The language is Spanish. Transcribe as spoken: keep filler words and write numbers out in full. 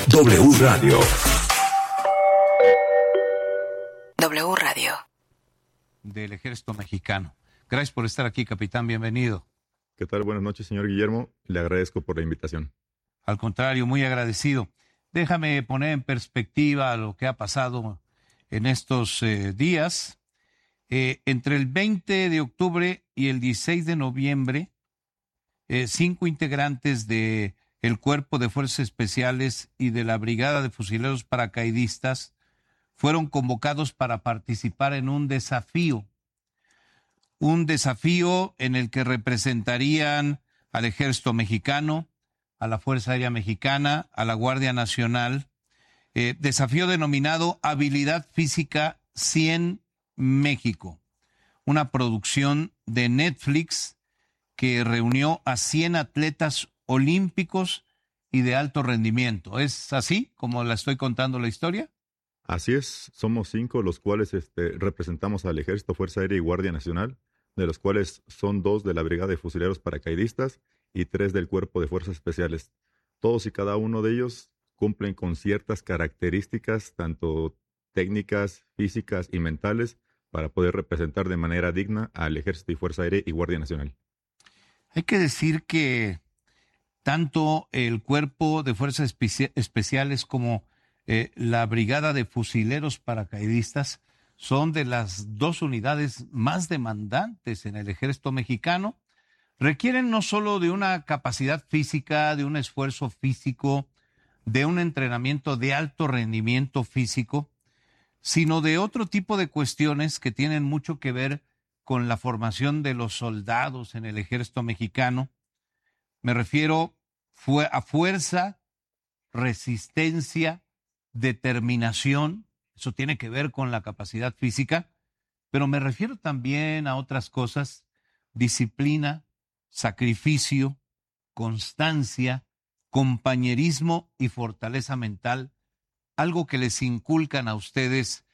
W Radio. W Radio. Del Ejército Mexicano. Gracias por estar aquí, capitán. Bienvenido. ¿Qué tal? Buenas noches, señor Guillermo. Le agradezco por la invitación. Al contrario, muy agradecido. Déjame poner en perspectiva lo que ha pasado en estos eh, días. Eh, entre el veinte de octubre y el dieciséis de noviembre, eh, cinco integrantes de el Cuerpo de Fuerzas Especiales y de la Brigada de Fusileros Paracaidistas fueron convocados para participar en un desafío. Un desafío en el que representarían al Ejército Mexicano, a la Fuerza Aérea Mexicana, a la Guardia Nacional. Eh, desafío denominado Habilidad Física cien México. Una producción de Netflix que reunió a cien atletas olímpicos y de alto rendimiento. ¿Es así como la estoy contando la historia? Así es, somos cinco los cuales este, representamos al Ejército, Fuerza Aérea y Guardia Nacional, de los cuales son dos de la Brigada de Fusileros Paracaidistas y tres del Cuerpo de Fuerzas Especiales. Todos y cada uno de ellos cumplen con ciertas características, tanto técnicas, físicas y mentales, para poder representar de manera digna al Ejército y Fuerza Aérea y Guardia Nacional. Hay que decir que tanto el Cuerpo de Fuerzas Espe- Especiales como eh, la Brigada de Fusileros Paracaidistas son de las dos unidades más demandantes en el Ejército Mexicano. Requieren no solo de una capacidad física, de un esfuerzo físico, de un entrenamiento de alto rendimiento físico, sino de otro tipo de cuestiones que tienen mucho que ver con la formación de los soldados en el Ejército Mexicano. Me refiero fue a fuerza, resistencia, determinación. Eso tiene que ver con la capacidad física, pero me refiero también a otras cosas: disciplina, sacrificio, constancia, compañerismo y fortaleza mental, algo que les inculcan a ustedes